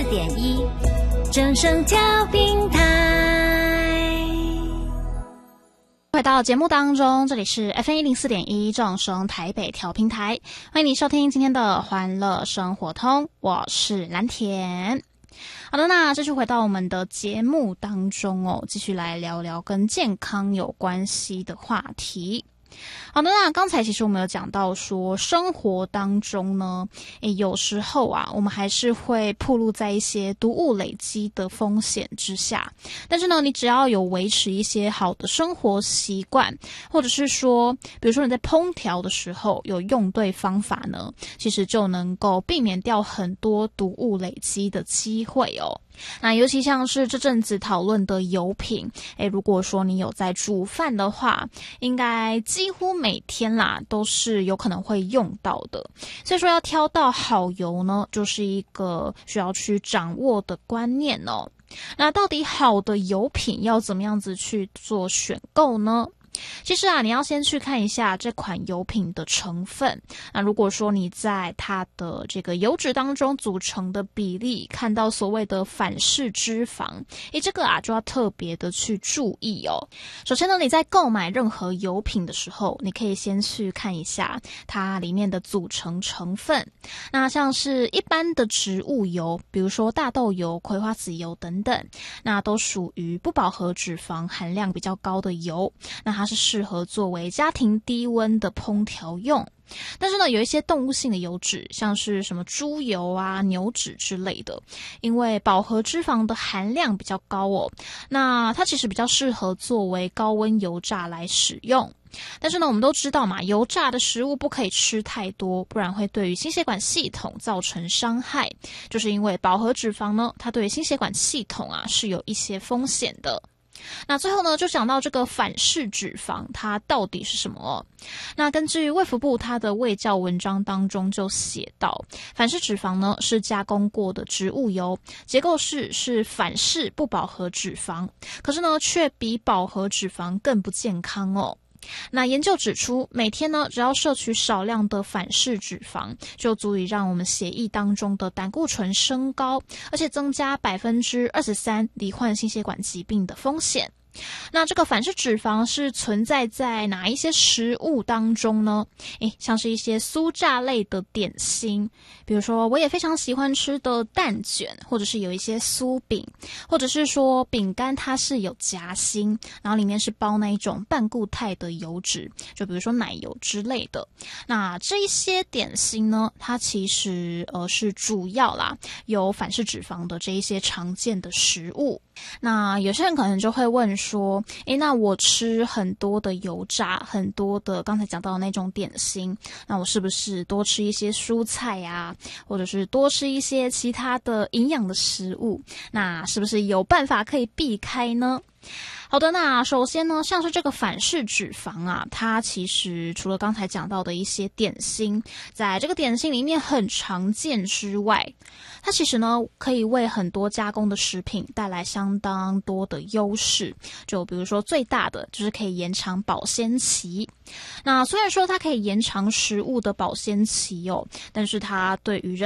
104.1正声调频台。 回到节目当中，这里是 FM104.1正声台北调频台，欢迎你收听今天的欢乐生活通，我是蓝田。好的，那这就回到我们的节目当中哦，继续来聊聊跟健康有关系的话题。好的，那刚才其实我们有讲到说，生活当中呢，有时候啊，我们还是会暴露在一些毒物累积的风险之下。但是呢，你只要有维持一些好的生活习惯，或者是说，比如说你在烹调的时候有用对方法呢，其实就能够避免掉很多毒物累积的机会哦。那尤其像是这阵子讨论的油品，如果说你有在煮饭的话，应该几乎每天啦都是有可能会用到的。所以说要挑到好油呢，就是一个需要去掌握的观念哦。那到底好的油品要怎么样子去做选购呢？其实啊，你要先去看一下这款油品的成分。那如果说你在它的这个油脂当中组成的比例看到所谓的反式脂肪，这个啊就要特别的去注意哦。首先呢，你在购买任何油品的时候，你可以先去看一下它里面的组成成分。那像是一般的植物油，比如说大豆油、葵花籽油等等，那都属于不饱和脂肪含量比较高的油。那它是适合作为家庭低温的烹调用。但是呢，有一些动物性的油脂，像是什么猪油啊、牛脂之类的，因为饱和脂肪的含量比较高哦，那它其实比较适合作为高温油炸来使用。但是呢，我们都知道嘛，油炸的食物不可以吃太多，不然会对于心血管系统造成伤害。就是因为饱和脂肪呢，它对于心血管系统啊是有一些风险的。那最后呢，就讲到这个反式脂肪，它到底是什么？那根据卫福部它的卫教文章当中就写到，反式脂肪呢是加工过的植物油，结构式是反式不饱和脂肪，可是呢却比饱和脂肪更不健康哦。那研究指出，每天呢，只要摄取少量的反式脂肪，就足以让我们血液当中的胆固醇升高，而且增加23%罹患心血管疾病的风险。那这个反式脂肪是存在在哪一些食物当中呢？像是一些酥炸类的点心，比如说我也非常喜欢吃的蛋卷，或者是有一些酥饼，或者是说饼干它是有夹心，然后里面是包那一种半固态的油脂，就比如说奶油之类的。那这一些点心呢，它其实是主要啦有反式脂肪的这一些常见的食物。那有些人可能就会问说，那我吃很多的油炸，很多的刚才讲到的那种点心，那我是不是多吃一些蔬菜啊，或者是多吃一些其他的营养的食物，那是不是有办法可以避开呢？好的，那首先呢，像是这个反式脂肪啊，它其实除了刚才讲到的一些点心，在这个点心里面很常见之外，它其实呢可以为很多加工的食品带来相当多的优势。就比如说最大的就是可以延长保鲜期。那虽然说它可以延长食物的保鲜期哦，但是它对于人